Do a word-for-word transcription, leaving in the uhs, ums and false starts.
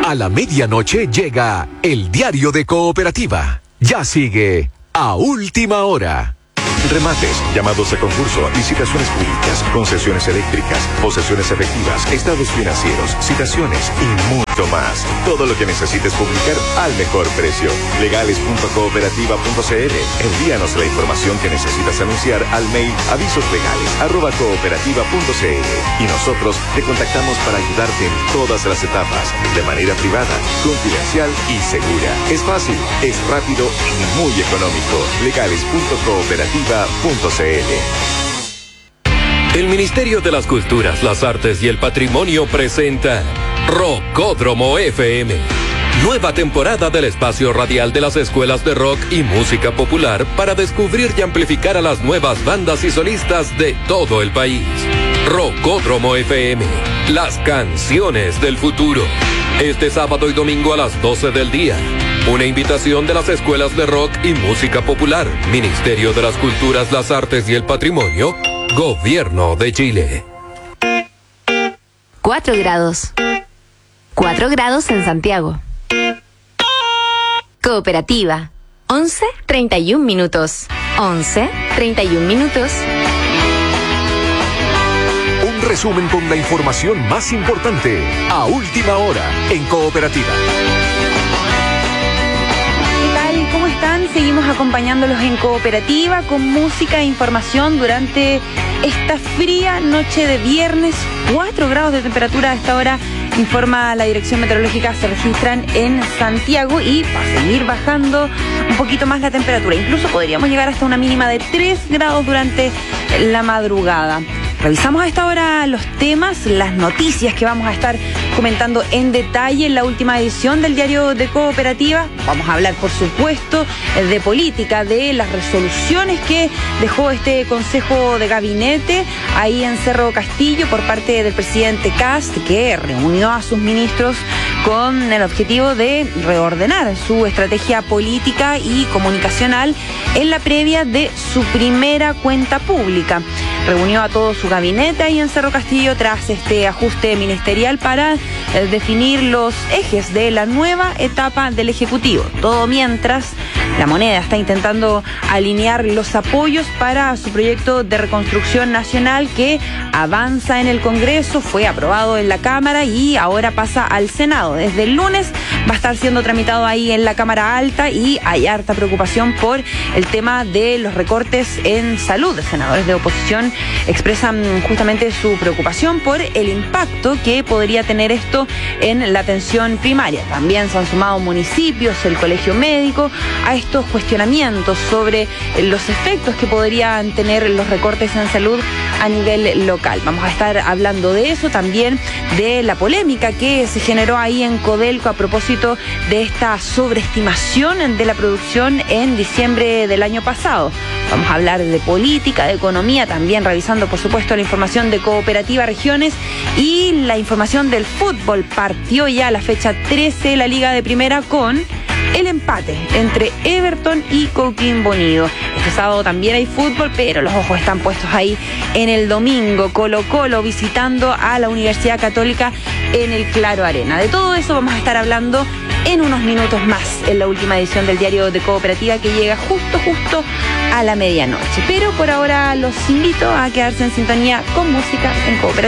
A la medianoche llega el diario de Cooperativa. Ya sigue a última hora. Remates, llamados a concurso, licitaciones públicas, concesiones eléctricas, posesiones efectivas, estados financieros, citaciones y mucho más. Todo lo que necesites publicar al mejor precio. legales punto cooperativa punto c l. Envíanos la información que necesitas anunciar al mail avisoslegales arroba cooperativa punto c l y nosotros te contactamos para ayudarte en todas las etapas, de manera privada, confidencial y segura. Es fácil, es rápido y muy económico. legales punto cooperativa punto c l. El Ministerio de las Culturas, las Artes y el Patrimonio presenta Rockódromo F M. Nueva temporada del espacio radial de las escuelas de rock y música popular para descubrir y amplificar a las nuevas bandas y solistas de todo el país. Rockódromo F M, las canciones del futuro. Este sábado y domingo a las doce del día. Una invitación de las escuelas de rock y música popular, Ministerio de las Culturas, las Artes y el Patrimonio, Gobierno de Chile. Cuatro grados. Cuatro grados en Santiago. Cooperativa. Once, treinta y un minutos. Once, treinta y un minutos. Un resumen con la información más importante a última hora en Cooperativa. ¿Cómo están? Seguimos acompañándolos en Cooperativa con música e información durante esta fría noche de viernes. Cuatro grados de temperatura a esta hora, informa la Dirección Meteorológica, se registran en Santiago y va a seguir bajando un poquito más la temperatura. Incluso podríamos llegar hasta una mínima de tres grados durante la madrugada. Revisamos a esta hora los temas, las noticias que vamos a estar comentando en detalle en la última edición del diario de Cooperativa. Vamos a hablar, por supuesto, de política, de las resoluciones que dejó este Consejo de Gabinete ahí en Cerro Castillo por parte del presidente Kast, que reunió a sus ministros con el objetivo de reordenar su estrategia política y comunicacional en la previa de su primera cuenta pública. Reunió a todo su gabinete ahí en Cerro Castillo tras este ajuste ministerial para eh, definir los ejes de la nueva etapa del Ejecutivo. Todo mientras la Moneda está intentando alinear los apoyos para su proyecto de reconstrucción nacional que avanza en el Congreso, fue aprobado en la Cámara y ahora pasa al Senado. Desde el lunes va a estar siendo tramitado ahí en la Cámara Alta y hay harta preocupación por el tema de los recortes en salud. Senadores de oposición expresan justamente su preocupación por el impacto que podría tener esto en la atención primaria. También se han sumado municipios, el Colegio Médico, a estos cuestionamientos sobre los efectos que podrían tener los recortes en salud a nivel local. Vamos a estar hablando de eso, también de la polémica que se generó ahí en Codelco a propósito de esta sobreestimación de la producción en diciembre del año pasado. Vamos a hablar de política, de economía, también revisando, por supuesto, la información de Cooperativa Regiones y la información del fútbol. Partió ya la fecha trece de la Liga de Primera con el empate entre Everton y Coquimbo Unido. Este sábado también hay fútbol, pero los ojos están puestos ahí en el domingo. Colo-Colo visitando a la Universidad Católica en el Claro Arena. De todo eso vamos a estar hablando en unos minutos más en la última edición del diario de Cooperativa, que llega justo, justo a la medianoche. Pero por ahora los invito a quedarse en sintonía con música en Cooperativa.